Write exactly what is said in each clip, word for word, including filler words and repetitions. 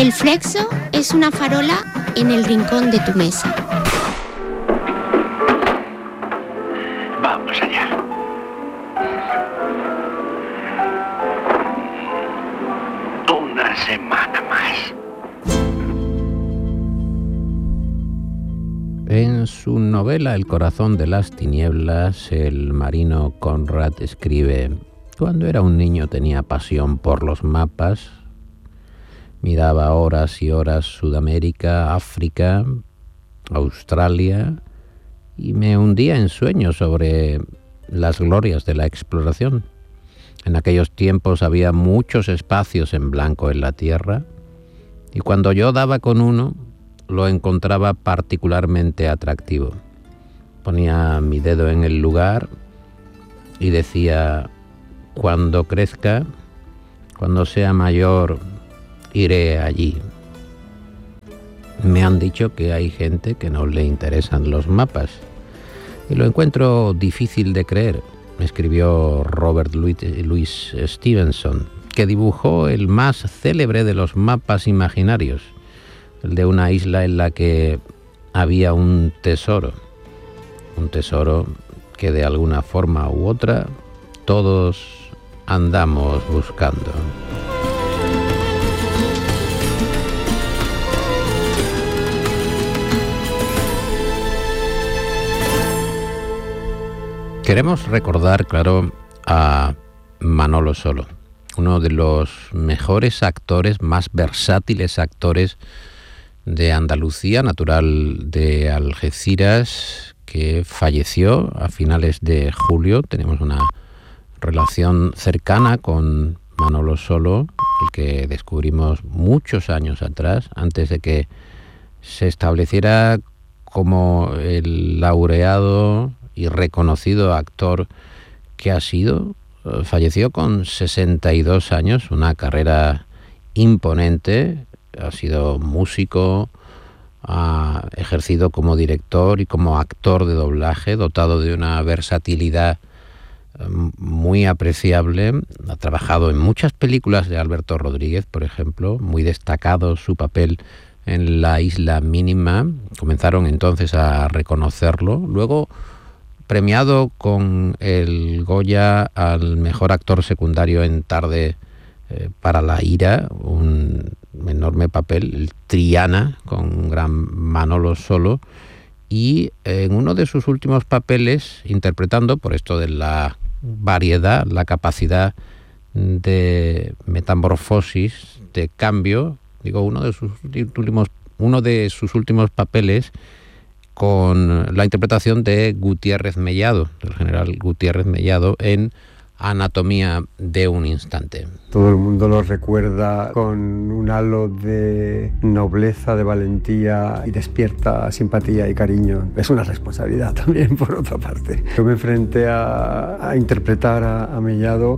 El flexo es una farola en el rincón de tu mesa. Vamos allá. Una semana más. En su novela El corazón de las tinieblas, el marino Conrad escribe: cuando era un niño tenía pasión por los mapas. Miraba horas y horas Sudamérica, África, Australia, y me hundía en sueños sobre las glorias de la exploración. En aquellos tiempos había muchos espacios en blanco en la Tierra, y cuando yo daba con uno, lo encontraba particularmente atractivo. Ponía mi dedo en el lugar y decía: cuando crezca, cuando sea mayor, iré allí. Me han dicho que hay gente que no le interesan los mapas, y lo encuentro difícil de creer, escribió Robert Louis Stevenson, que dibujó el más célebre de los mapas imaginarios, el de una isla en la que había un tesoro, un tesoro que de alguna forma u otra todos andamos buscando. Queremos recordar, claro, a Manolo Solo, uno de los mejores actores, más versátiles actores de Andalucía, natural de Algeciras, que falleció a finales de julio. Tenemos una relación cercana con Manolo Solo, el que descubrimos muchos años atrás, antes de que se estableciera como el laureado y reconocido actor que ha sido. Falleció con sesenta y dos años, una carrera imponente. Ha sido músico, ha ejercido como director y como actor de doblaje, dotado de una versatilidad muy apreciable. Ha trabajado en muchas películas de Alberto Rodríguez, por ejemplo, muy destacado su papel en La Isla Mínima. Comenzaron entonces a reconocerlo. Luego, premiado con el Goya al mejor actor secundario en Tarde eh, para la ira, un enorme papel, el Triana, con un gran Manolo Solo, y en uno de sus últimos papeles, interpretando, por esto de la variedad, la capacidad de metamorfosis, de cambio, digo, uno de sus últimos, uno de sus últimos papeles, con la interpretación de Gutiérrez Mellado, del general Gutiérrez Mellado, en Anatomía de un instante. Todo el mundo lo recuerda con un halo de nobleza, de valentía, y despierta simpatía y cariño. Es una responsabilidad también, por otra parte. Yo me enfrenté a, a interpretar a, a Mellado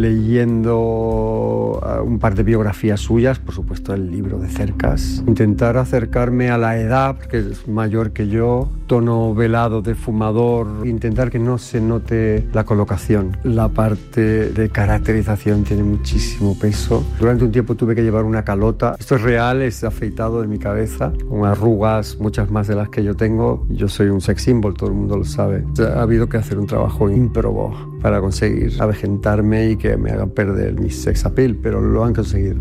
leyendo un par de biografías suyas, por supuesto el libro de Cercas. Intentar acercarme a la edad, porque es mayor que yo, tono velado de fumador, intentar que no se note la colocación. La parte de caracterización tiene muchísimo peso. Durante un tiempo tuve que llevar una calota. Esto es real, es afeitado de mi cabeza, con arrugas, muchas más de las que yo tengo. Yo soy un sex symbol, todo el mundo lo sabe. Ha habido que hacer un trabajo ímprobo para conseguir avejentarme y que me hagan perder mi sex appeal, pero lo han conseguido.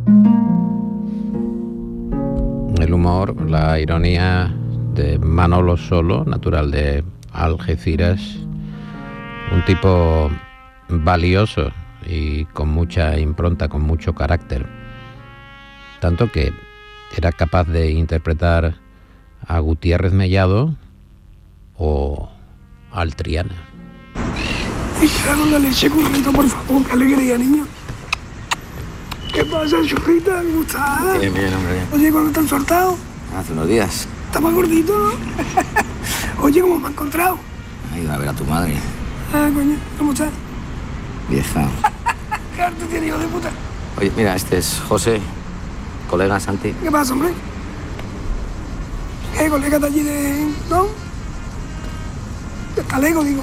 El humor, la ironía de Manolo Solo, natural de Algeciras, un tipo valioso y con mucha impronta, con mucho carácter, tanto que era capaz de interpretar a Gutiérrez Mellado o al Triana. Echaron la leche corriendo, por favor, qué alegría, niño. ¿Qué pasa, churrita? ¿Cómo estás? Bien, bien, hombre, bien. Oye, ¿cuándo te han soltado? Hace unos días. ¿Estás más gordito, no? Oye, ¿cómo me has encontrado? He ido a ver a tu madre. Ah, coño, ¿cómo estás? Vieja. ¿Qué arte tiene, hijo de puta? Oye, mira, este es José, colega Santi. ¿Qué pasa, hombre? ¿Qué colega de allí de... no? De Talego, digo.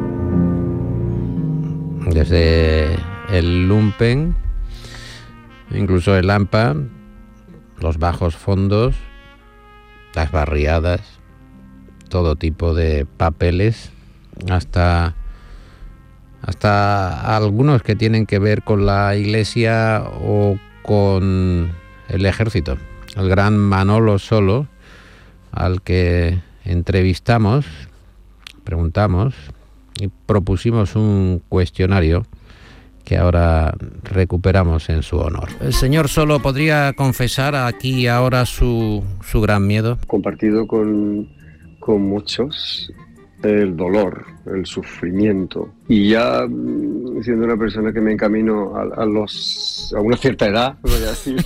Desde el lumpen incluso el hampa, los bajos fondos, las barriadas, todo tipo de papeles, hasta, hasta algunos que tienen que ver con la Iglesia o con el ejército. El gran Manolo Solo, al que entrevistamos, preguntamos y propusimos un cuestionario que ahora recuperamos en su honor. El señor Solo, ¿podría confesar aquí y ahora su, su gran miedo? Compartido con, con muchos, el dolor, el sufrimiento. Y ya siendo una persona que me encamino a, a, los, a una cierta edad, voy a decir,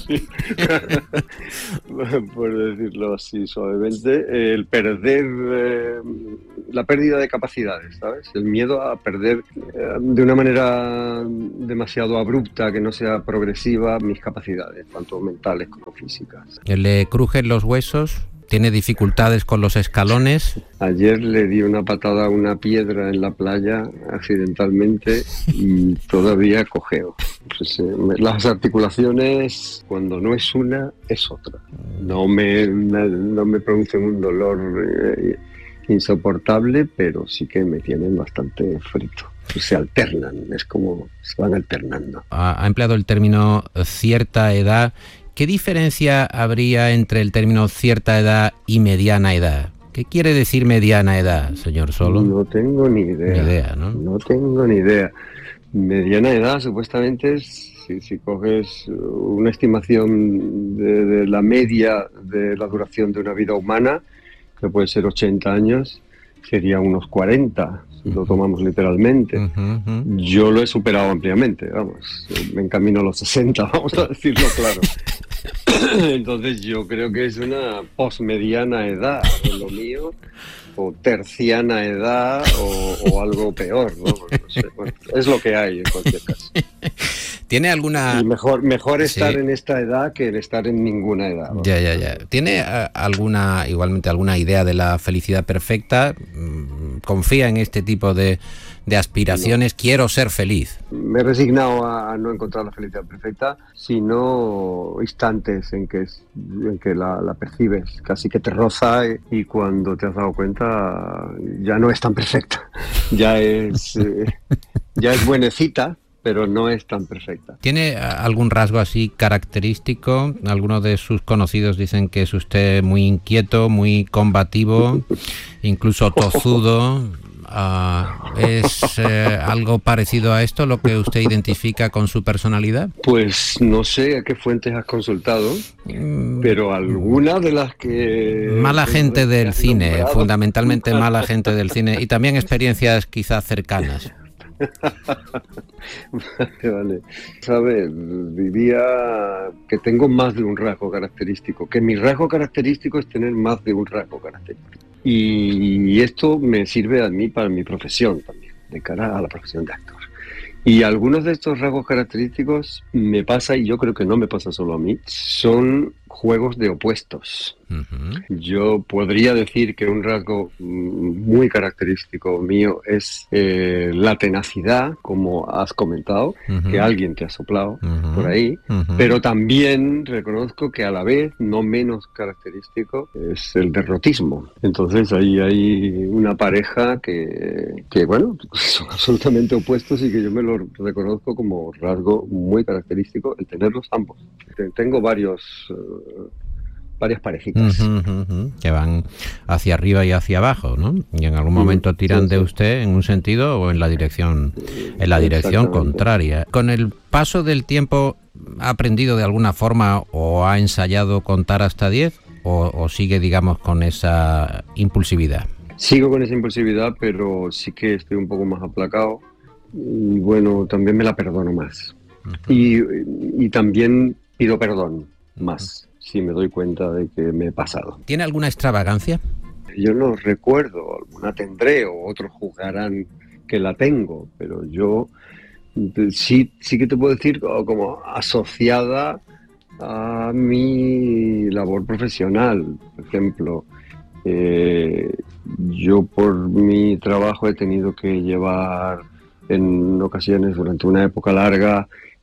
por decirlo así suavemente, el perder, eh, la pérdida de capacidades, ¿sabes? El miedo a perder eh, de una manera demasiado abrupta, que no sea progresiva, mis capacidades, tanto mentales como físicas. ¿Le crujen los huesos? ¿Tiene dificultades con los escalones? Ayer le di una patada a una piedra en la playa accidentalmente y todavía cojeo. Pues, eh, las articulaciones, cuando no es una, es otra. No me, no me producen un dolor eh, insoportable, pero sí que me tienen bastante frito. Se alternan, es como se van alternando. Ha, ha empleado el término cierta edad. ¿Qué diferencia habría entre el término cierta edad y mediana edad? ¿Qué quiere decir mediana edad, señor Solo? No tengo ni idea. Ni idea, ¿no? No tengo ni idea. Mediana edad supuestamente es, si, si coges una estimación de, de la media de la duración de una vida humana, que puede ser ochenta años, sería unos cuarenta, si lo tomamos literalmente. Uh-huh, uh-huh. Yo lo he superado ampliamente, vamos, me encamino a los sesenta, vamos a decirlo claro. Entonces yo creo que es una posmediana edad de lo mío, o terciana edad, o, o algo peor, ¿no? No sé, bueno, es lo que hay en cualquier caso. ¿Tiene alguna...? Y mejor, mejor estar sí. en esta edad que en estar en ninguna edad, ¿no? Ya, ya, ya. ¿Tiene uh, alguna, igualmente, alguna idea de la felicidad perfecta? ¿Confía en este tipo de, de aspiraciones? No. Quiero ser feliz. Me he resignado a, a no encontrar la felicidad perfecta, sino instantes en que, en que la, la percibes, casi que te roza, y cuando te has dado cuenta ya no es tan perfecta. Ya es, eh, ya es buenecita, pero no es tan perfecta. ¿Tiene algún rasgo así característico? Algunos de sus conocidos dicen que es usted muy inquieto, muy combativo, incluso tozudo. Uh, ¿Es eh, algo parecido a esto lo que usted identifica con su personalidad? Pues no sé a qué fuentes has consultado, mm, pero alguna de las que... Mala gente del cine, nombrado. Fundamentalmente mala gente del cine, y también experiencias quizás cercanas. Vale, vale. ¿Sabes? Diría que tengo más de un rasgo característico, que mi rasgo característico es tener más de un rasgo característico. Y esto me sirve a mí para mi profesión también, de cara a la profesión de actor. Y algunos de estos rasgos característicos me pasa, y yo creo que no me pasa solo a mí, son juegos de opuestos. Uh-huh. Yo podría decir que un rasgo muy característico mío es eh, la tenacidad, como has comentado, uh-huh. que alguien te ha soplado uh-huh. por ahí, uh-huh. pero también reconozco que a la vez, no menos característico, es el derrotismo. Entonces ahí hay una pareja que, que bueno, son absolutamente opuestos y que yo me lo reconozco como rasgo muy característico, el tenerlos ambos. Tengo varios... Uh, varias parejitas. Uh-huh, uh-huh, que van hacia arriba y hacia abajo, ¿no? Y en algún momento tiran sí, sí. de usted en un sentido o en la dirección en la dirección contraria. Con el paso del tiempo, ¿ha aprendido de alguna forma o ha ensayado contar hasta diez o, o sigue, digamos, con esa impulsividad? Sigo con esa impulsividad, pero sí que estoy un poco más aplacado y bueno, también me la perdono más. Uh-huh. Y, y también pido perdón más. Uh-huh. Si me doy cuenta de que me he pasado. ¿Tiene alguna extravagancia? Yo no recuerdo, alguna tendré o otros juzgarán que la tengo, pero yo sí, sí que te puedo decir como asociada a mi labor profesional. Por ejemplo, eh, yo por mi trabajo he tenido que llevar en ocasiones durante una época larga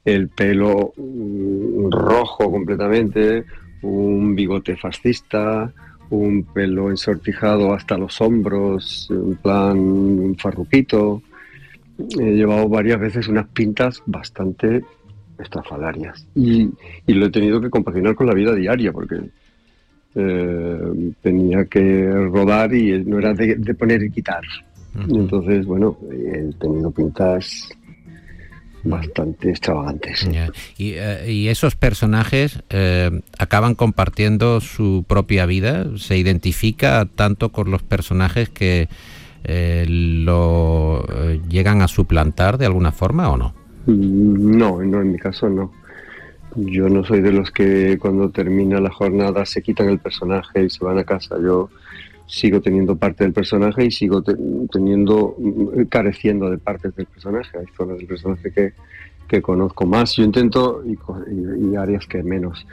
el pelo mm, rojo completamente, un bigote fascista, un pelo ensortijado hasta los hombros, en plan un farruquito. He llevado varias veces unas pintas bastante estrafalarias y, y lo he tenido que compaginar con la vida diaria porque eh, tenía que rodar y no era de, de poner y quitar. Uh-huh. Entonces, bueno, he tenido pintas bastante extravagantes. Yeah. Y, uh, y esos personajes uh, acaban compartiendo su propia vida. ¿Se identifica tanto con los personajes que uh, lo uh, llegan a suplantar de alguna forma o no? No, no, en mi caso no. Yo no soy de los que cuando termina la jornada se quitan el personaje y se van a casa. Yo sigo teniendo parte del personaje y sigo te- teniendo, careciendo de partes del personaje. Hay zonas del personaje que, que conozco más. Yo intento, y, y, y áreas que menos.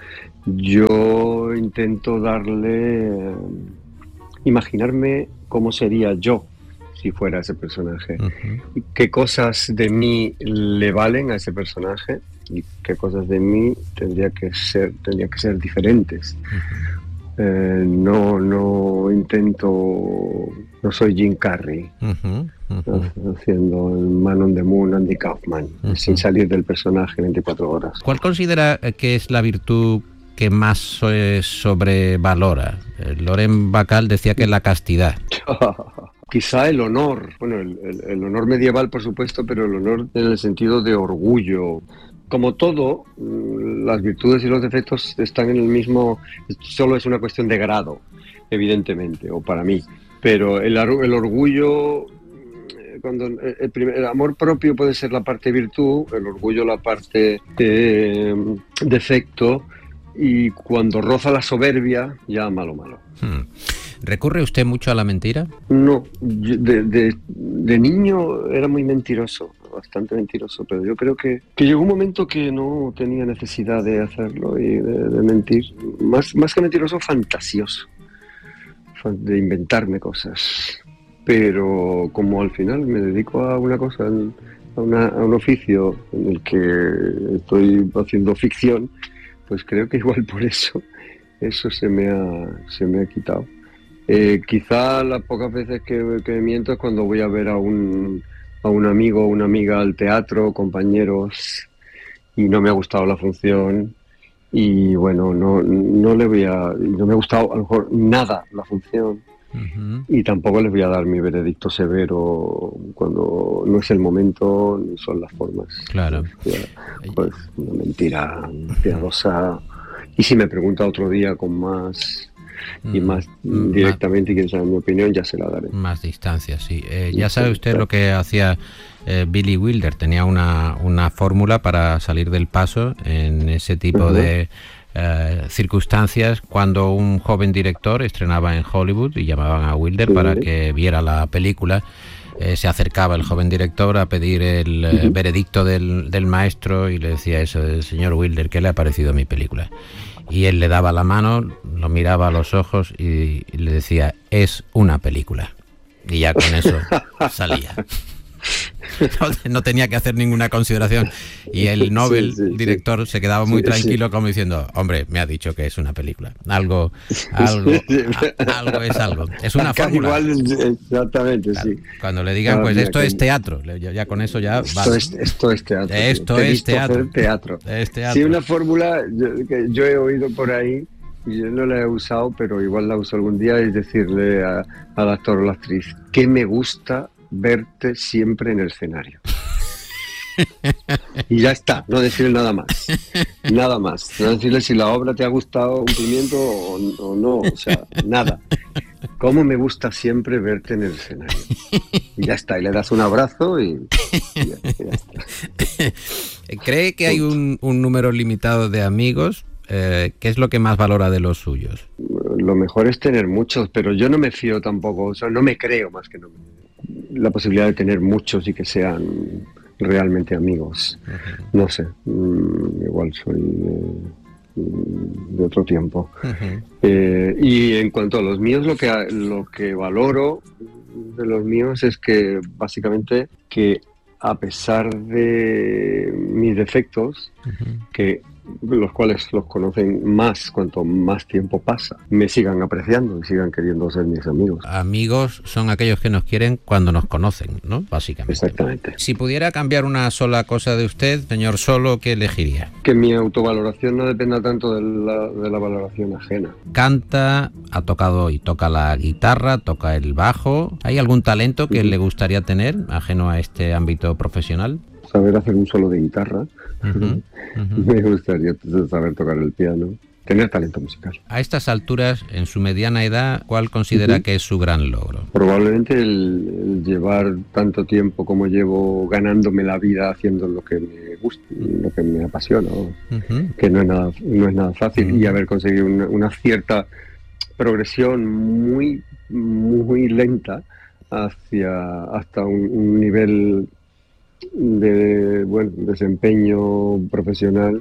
Yo intento darle, eh, imaginarme cómo sería yo si fuera ese personaje. Uh-huh. ¿Qué cosas de mí le valen a ese personaje? Y qué cosas de mí tendría que ser, tendría que ser diferentes. Uh-huh. Eh, no, no intento, no soy Jim Carrey, uh-huh. Uh-huh. haciendo el Man on the Moon, Andy Kaufman, uh-huh. sin salir del personaje veinticuatro horas. ¿Cuál considera que es la virtud que más sobrevalora? Loren Bacall decía que es la castidad. Quizá el honor, bueno, el, el, el honor medieval, por supuesto, pero el honor en el sentido de orgullo. Como todo, las virtudes y los defectos están en el mismo, solo es una cuestión de grado, evidentemente, o para mí. Pero el, el orgullo, cuando el, primer, el amor propio puede ser la parte virtud, el orgullo la parte eh, defecto, y cuando roza la soberbia, ya malo, malo. Hmm. ¿Recurre usted mucho a la mentira? No, de, de, de niño era muy mentiroso, bastante mentiroso, pero yo creo que, que llegó un momento que no tenía necesidad de hacerlo y de, de mentir. Más, más que mentiroso, fantasioso, de inventarme cosas. Pero como al final me dedico a una cosa, a, una, a un oficio en el que estoy haciendo ficción, pues creo que igual por eso, eso se me ha, se me ha quitado. Eh, quizá las pocas veces que, que miento es cuando voy a ver a un, a un amigo o una amiga al teatro, compañeros, y no me ha gustado la función y bueno, no, no le voy a, no me ha gustado a lo mejor nada la función. Uh-huh. Y tampoco les voy a dar mi veredicto severo cuando no es el momento ni son las formas. Claro. Pues una mentira piadosa. Y si me pregunta otro día con más y más mm, directamente y quiere saber mi opinión, ya se la daré. Más distancia, sí. Eh, ya sabe usted lo que hacía eh, Billy Wilder. Tenía una, una fórmula para salir del paso en ese tipo uh-huh. de eh, circunstancias cuando un joven director estrenaba en Hollywood y llamaban a Wilder uh-huh. para que viera la película. Eh, se acercaba el joven director a pedir el eh, uh-huh. veredicto del, del maestro y le decía eso: señor Wilder, ¿qué le ha parecido mi película? Y él le daba la mano, lo miraba a los ojos y, y le decía: es una película. Y ya con eso salía. No, no tenía que hacer ninguna consideración. Y el Nobel sí, sí, director sí. se quedaba muy sí, tranquilo, sí. como diciendo: hombre, me ha dicho que es una película. Algo, algo, a, algo es algo. Es una Acá fórmula. Igual, exactamente, claro. sí. Cuando le digan, pues esto es teatro, ya, ya con eso ya esto vale. Es, esto es teatro. Esto Te es teatro. teatro. Es teatro. Sí, una fórmula yo, que yo he oído por ahí y yo no la he usado, pero igual la uso algún día, es decirle a, al actor o la actriz: que me gusta verte siempre en el escenario. Y ya está, no decirle nada más, nada más, no decirle si la obra te ha gustado un pimiento o, o no, o sea, nada. Cómo me gusta siempre verte en el escenario. Y ya está, y le das un abrazo y, y, ya, y ya está. ¿Cree que hay un, un número limitado de amigos? Eh, ¿Qué es lo que más valora de los suyos? Lo mejor es tener muchos, pero yo no me fío tampoco, o sea, no me creo más que no me... la posibilidad de tener muchos y que sean realmente amigos. Uh-huh. No sé, mmm, igual soy eh, de otro tiempo. Uh-huh. Eh, y en cuanto a los míos, lo que, lo que valoro de los míos es que básicamente que a pesar de mis defectos, uh-huh. que los cuales los conocen más cuanto más tiempo pasa, me sigan apreciando y sigan queriendo ser mis amigos. Amigos son aquellos que nos quieren cuando nos conocen, ¿no? Básicamente. Exactamente. Si pudiera cambiar una sola cosa de usted, señor Solo, ¿qué elegiría? Que mi autovaloración no dependa tanto de la, de la valoración ajena. Canta, ha tocado y toca la guitarra, toca el bajo. ¿Hay algún talento que uh-huh. le gustaría tener, ajeno a este ámbito profesional? Saber hacer un solo de guitarra. Uh-huh, uh-huh. Me gustaría saber tocar el piano, tener talento musical. A estas alturas, en su mediana edad, ¿cuál considera uh-huh. que es su gran logro? Probablemente el, el llevar tanto tiempo como llevo ganándome la vida haciendo lo que me gusta, lo que me apasiona, uh-huh. que no es nada, no es nada fácil, uh-huh. y haber conseguido una, una cierta progresión muy, muy lenta hacia hasta un, un nivel de bueno desempeño profesional,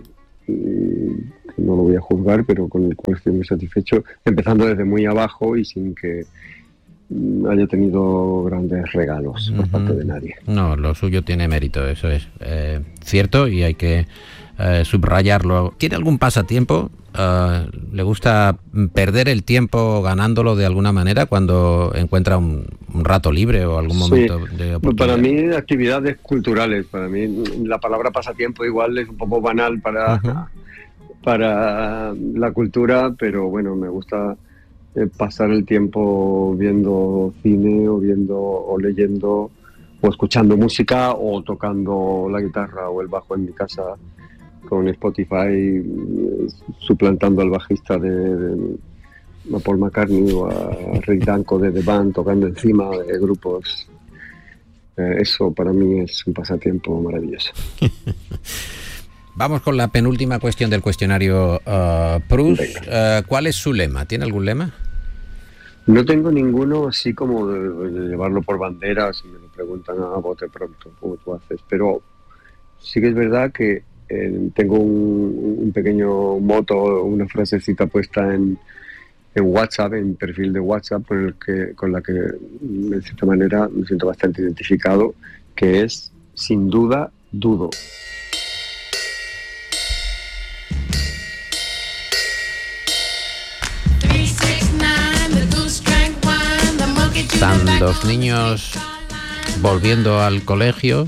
no lo voy a juzgar, pero con el cual estoy muy satisfecho, empezando desde muy abajo y sin que haya tenido grandes regalos uh-huh. por parte de nadie. No, lo suyo tiene mérito, eso es eh, cierto, y hay que eh, subrayarlo. ¿Tiene algún pasatiempo? Uh, ¿Le gusta perder el tiempo ganándolo de alguna manera cuando encuentra un, un rato libre o algún momento sí. de oportunidad? Para mí, actividades culturales. Para mí, la palabra pasatiempo igual es un poco banal para, uh-huh. para la cultura, pero bueno, me gusta eh, pasar el tiempo viendo cine o viendo o leyendo o escuchando música o tocando la guitarra o el bajo en mi casa con Spotify, suplantando al bajista de, de a Paul McCartney o a Rick Danko de The Band, tocando encima de grupos. Eh, eso para mí es un pasatiempo maravilloso. Vamos con la penúltima cuestión del cuestionario uh, Proust. Uh, ¿Cuál es su lema? ¿Tiene algún lema? No tengo ninguno así como de, de llevarlo por bandera, si me lo preguntan a bote pronto, como tú haces, pero sí que es verdad que Eh, tengo un, un pequeño moto, una frasecita puesta en, en WhatsApp, en perfil de WhatsApp, con, el que, con la que de cierta manera me siento bastante identificado, que es sin duda, dudo. Están los niños volviendo al colegio.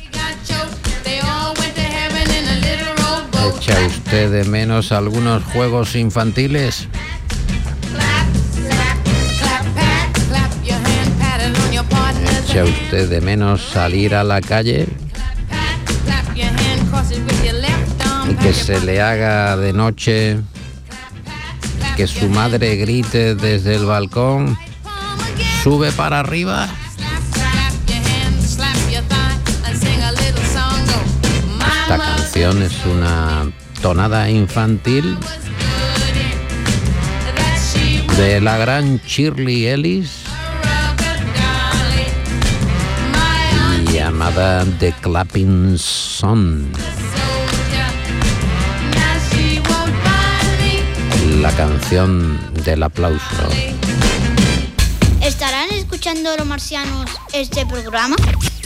¿Echa usted de menos algunos juegos infantiles? ¿Echa usted de menos salir a la calle? Y que se le haga de noche, que su madre grite desde el balcón, sube para arriba. Esta canción es una tonada infantil de la gran Shirley Ellis, llamada The Clapping Sun, la canción del aplauso. ¿Estarán escuchando los marcianos este programa?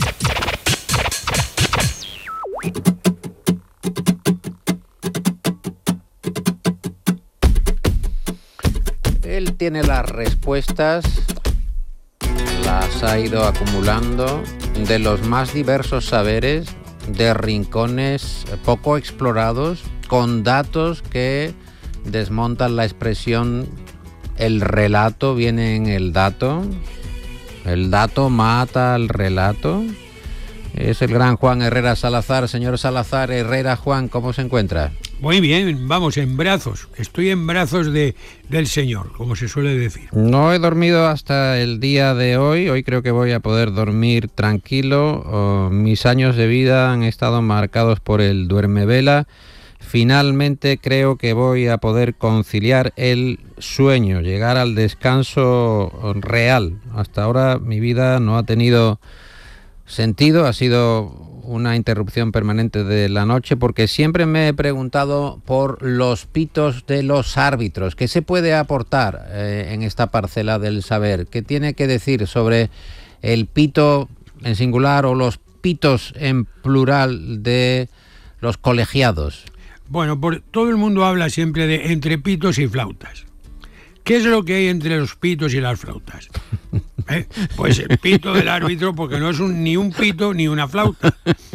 Él tiene las respuestas, las ha ido acumulando de los más diversos saberes, de rincones poco explorados, con datos que desmontan la expresión el relato viene en el dato, el dato mata al relato. Es el gran Juan Herrera Salazar. Señor Salazar Herrera, Juan, ¿cómo se encuentra? Muy bien, vamos, en brazos. Estoy en brazos de, del Señor, como se suele decir. No he dormido hasta el día de hoy. Hoy creo que voy a poder dormir tranquilo. Oh, mis años de vida han estado marcados por el duermevela. Finalmente creo que voy a poder conciliar el sueño, llegar al descanso real. Hasta ahora mi vida no ha tenido sentido, ha sido una interrupción permanente de la noche, porque siempre me he preguntado por los pitos de los árbitros. ¿Qué se puede aportar eh, en esta parcela del saber? ¿Qué tiene que decir sobre el pito en singular o los pitos en plural de los colegiados? Bueno, por, todo el mundo habla siempre de entre pitos y flautas. ¿Qué es lo que hay entre los pitos y las flautas? ¿Eh? Pues el pito del árbitro, porque no es un, ni un pito ni una flauta.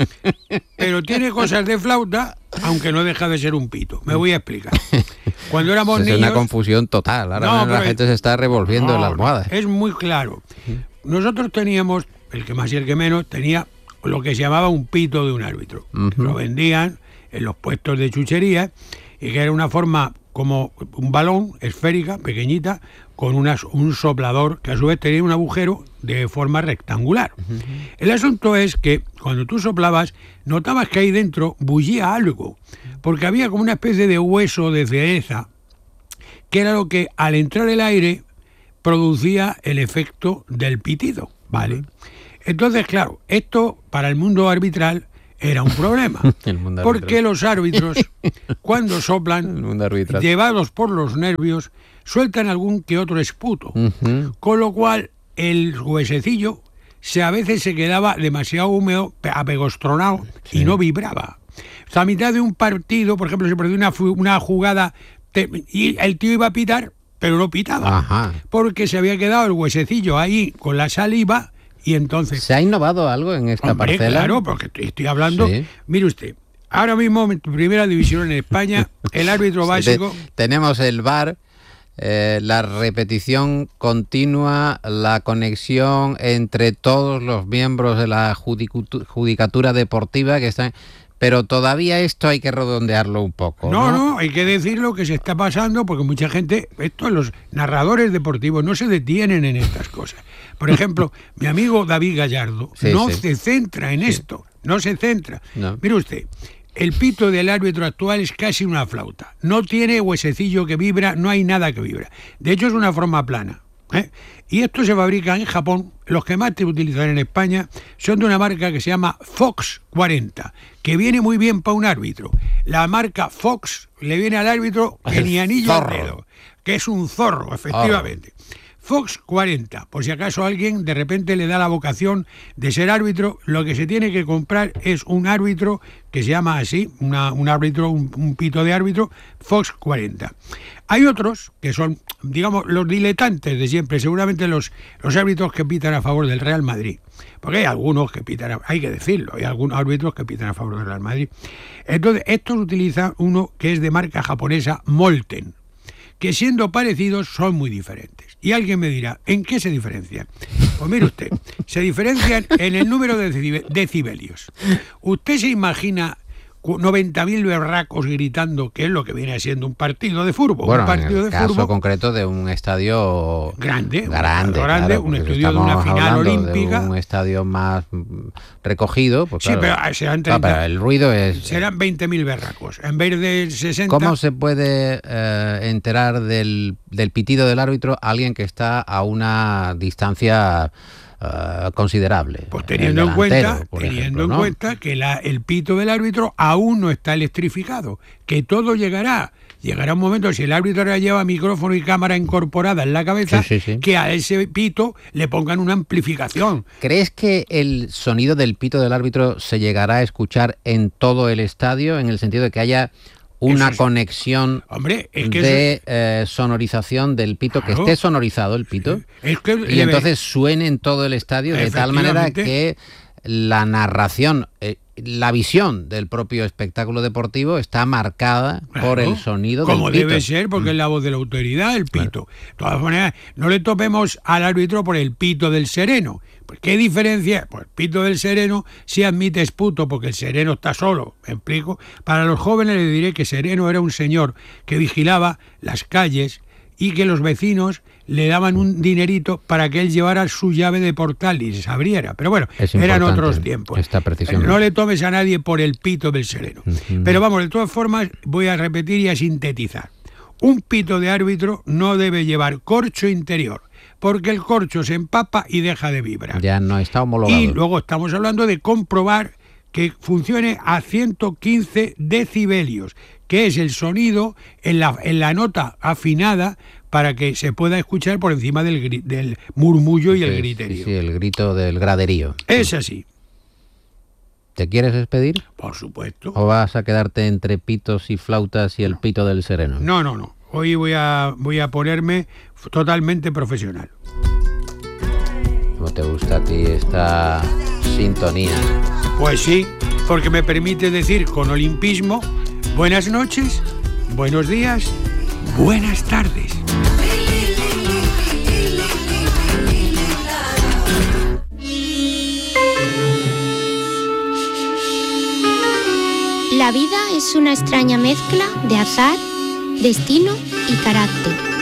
Pero tiene cosas de flauta, aunque no deja de ser un pito. Me voy a explicar. Cuando éramos es niños... una confusión total. Ahora no, la gente se está revolviendo no, en la almohada. Es muy claro. Nosotros teníamos, el que más y el que menos, tenía lo que se llamaba un pito de un árbitro. Uh-huh. Lo vendían en los puestos de chuchería y que era una forma como un balón esférica, pequeñita, con unas, un soplador que a su vez tenía un agujero de forma rectangular. Uh-huh. El asunto es que cuando tú soplabas, notabas que ahí dentro bullía algo, porque había como una especie de hueso de cereza, que era lo que al entrar el aire producía el efecto del pitido, ¿vale? Uh-huh. Entonces, claro, esto para el mundo arbitral era un problema, porque los árbitros, cuando soplan, llevados por los nervios, sueltan algún que otro esputo, uh-huh. con lo cual el huesecillo se, a veces se quedaba demasiado húmedo, apegostronado, sí. y no vibraba. O sea, a mitad de un partido, por ejemplo, se perdió una, una jugada te, y el tío iba a pitar, pero no pitaba, Ajá. porque se había quedado el huesecillo ahí con la saliva. Y entonces, ¿se ha innovado algo en esta hombre, parcela? Claro, porque estoy, estoy hablando... Sí. Mire usted, ahora mismo en primera división en España, el árbitro básico... Sí, te, tenemos el V A R, eh, la repetición continua, la conexión entre todos los miembros de la judicatura deportiva que están... Pero todavía esto hay que redondearlo un poco. No, no, no, hay que decir lo que se está pasando, porque mucha gente, esto, los narradores deportivos no se detienen en estas cosas. Por ejemplo, mi amigo David Gallardo sí, no sí. se centra en sí. esto, no se centra. No. Mire usted, el pito del árbitro actual es casi una flauta. No tiene huesecillo que vibra, no hay nada que vibra. De hecho, es una forma plana. ¿Eh? Y esto se fabrica en Japón. Los que más te utilizan en España son de una marca que se llama Fox cuarenta, que viene muy bien para un árbitro. La marca Fox le viene al árbitro que ni anillo al dedo, que es un zorro, efectivamente. Oh. Fox cuarenta, por si acaso alguien de repente le da la vocación de ser árbitro, lo que se tiene que comprar es un árbitro que se llama así, una, un árbitro, un, un pito de árbitro, Fox cuarenta. Hay otros que son, digamos, los diletantes de siempre, seguramente los, los árbitros que pitan a favor del Real Madrid, porque hay algunos que pitan, a, hay que decirlo, hay algunos árbitros que pitan a favor del Real Madrid. Entonces, estos utilizan uno que es de marca japonesa, Molten, que siendo parecidos son muy diferentes. Y alguien me dirá, ¿en qué se diferencian? Pues mire usted, se diferencian en el número de decibelios. Usted se imagina noventa mil berracos gritando, que es lo que viene siendo un partido de fútbol. Bueno, un partido en el de caso fútbol concreto de un estadio grande, grande, un, grande, claro, un estudio de una final olímpica. De un estadio más recogido. Pues sí, claro, pero serán treinta, no, pero el ruido es... serán veinte mil berracos, en vez de sesenta. ¿Cómo se puede eh, enterar del, del pitido del árbitro alguien que está a una distancia... Uh, considerable? Pues teniendo en cuenta, teniendo ejemplo, en ¿no? cuenta que la, el pito del árbitro aún no está electrificado, que todo llegará. Llegará un momento, si el árbitro ahora lleva micrófono y cámara incorporada en la cabeza, sí, sí, sí. que a ese pito le pongan una amplificación. ¿Crees que el sonido del pito del árbitro se llegará a escuchar en todo el estadio, en el sentido de que haya una es, conexión hombre, es que de es, eh, sonorización del pito, claro, que esté sonorizado el pito, es que y entonces suene en todo el estadio de tal manera que la narración, eh, la visión del propio espectáculo deportivo está marcada, claro, por el sonido del pito. Como debe ser, porque mm. es la voz de la autoridad, el pito. Claro. De todas maneras, no le topemos al árbitro por el pito del sereno. ¿Qué diferencia? Pues el pito del sereno sí admite esputo, porque el sereno está solo, ¿me explico? Para los jóvenes les diré que sereno era un señor que vigilaba las calles y que los vecinos le daban un dinerito para que él llevara su llave de portal y se abriera. Pero bueno, eran otros tiempos. Esta precisión. No le tomes a nadie por el pito del sereno. Uh-huh. Pero vamos, de todas formas, voy a repetir y a sintetizar. Un pito de árbitro no debe llevar corcho interior, porque el corcho se empapa y deja de vibrar. Ya no está homologado. Y luego estamos hablando de comprobar que funcione a ciento quince decibelios, que es el sonido en la, en la nota afinada para que se pueda escuchar por encima del, del murmullo y el griterío. Sí, sí, el grito del graderío. Es así. ¿Te quieres despedir? Por supuesto. ¿O vas a quedarte entre pitos y flautas y el pito del sereno? No, no, no. Hoy voy a, voy a ponerme totalmente profesional. ¿Cómo te gusta a ti esta sintonía? Pues sí, porque me permite decir con olimpismo buenas noches, buenos días, buenas tardes. La vida es una extraña mezcla de azar, destino y carácter.